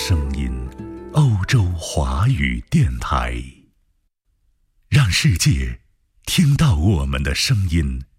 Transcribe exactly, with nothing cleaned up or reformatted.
声音，欧洲华语电台。让世界听到我们的声音，